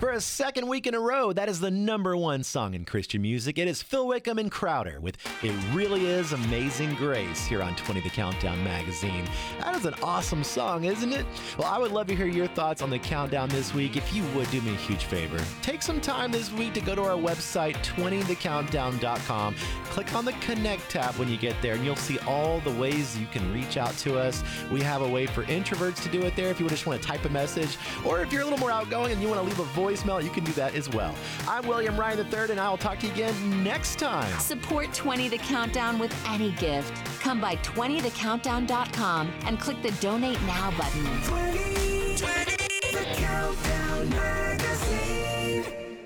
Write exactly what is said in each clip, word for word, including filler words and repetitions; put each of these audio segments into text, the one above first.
For a second week in a row, that is the number one song in Christian music. It is Phil Wickham and Crowder with It Really Is Amazing Grace here on twenty The Countdown magazine. That is an awesome song, isn't it? Well, I would love to hear your thoughts on the countdown this week. If you would do me a huge favor, take some time this week to go to our website, twenty the countdown dot com. Click on the Connect tab when you get there, and you'll see all the ways you can reach out to us. We have a way for introverts to do it there if you just want to type a message, or if you're a little more outgoing and you want to leave a voicemail, you can do that as well. I'm William Ryan the third, and I will talk to you again next time. Support twenty The Countdown with any gift. Come by twenty the countdown dot com and click the Donate Now button. twenty, twenty The Countdown Magazine.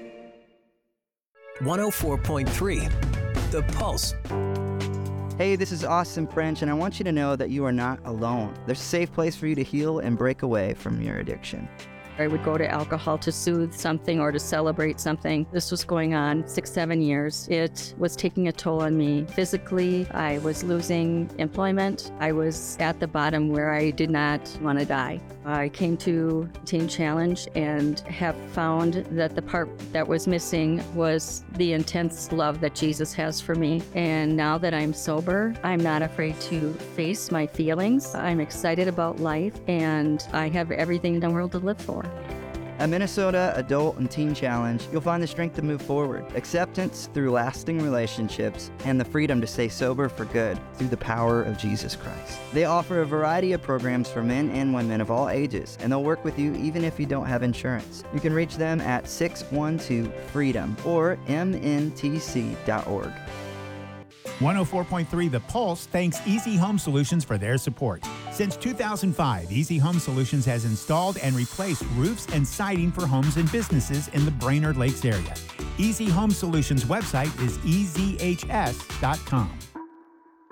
one oh four point three The Pulse. Hey, this is Austin French, and I want you to know that you are not alone. There's a safe place for you to heal and break away from your addiction. I would go to alcohol to soothe something or to celebrate something. This was going on six, seven years. It was taking a toll on me physically. I was losing employment. I was at the bottom where I did not want to die. I came to Teen Challenge and have found that the part that was missing was the intense love that Jesus has for me. And now that I'm sober, I'm not afraid to face my feelings. I'm excited about life, and I have everything in the world to live for. At Minnesota Adult and Teen Challenge, you'll find the strength to move forward, acceptance through lasting relationships, and the freedom to stay sober for good through the power of Jesus Christ. They offer a variety of programs for men and women of all ages, and they'll work with you even if you don't have insurance. You can reach them at six one two freedom or m n t c dot org. one oh four point three The Pulse thanks Easy Home Solutions for their support. Since two thousand five, Easy Home Solutions has installed and replaced roofs and siding for homes and businesses in the Brainerd Lakes area. Easy Home Solutions website is e z h s dot com.